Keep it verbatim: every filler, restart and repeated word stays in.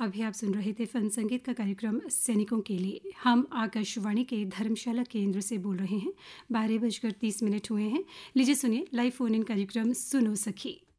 अभी आप सुन रहे थे फिल्म संगीत का कार्यक्रम सैनिकों के लिए। हम आकाशवाणी के धर्मशाला केंद्र से बोल रहे हैं। बारह बजकर तीस मिनट हुए हैं। लीजिए सुनिए लाइव फोन इन कार्यक्रम सुनो सखी।